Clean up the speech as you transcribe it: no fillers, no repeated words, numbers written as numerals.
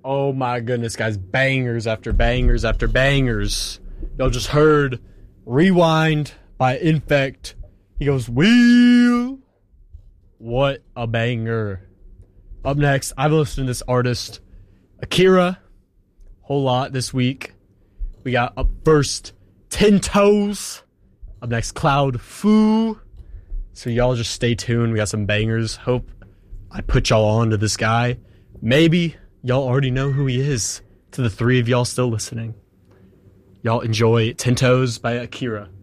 Oh my goodness, guys. Bangers after bangers after bangers. Y'all just heard Rewind by Infect. He goes, Wheel. What a banger. Up next, I've listened to this artist, Akira, whole lot this week. We got up first, 10 Toes. Up next, Cloud Fu. So y'all just stay tuned. We got some bangers. Hope I put y'all on to this guy. Maybe y'all already know who he is. To the three of y'all still listening. Y'all enjoy 10 Toes by Akira.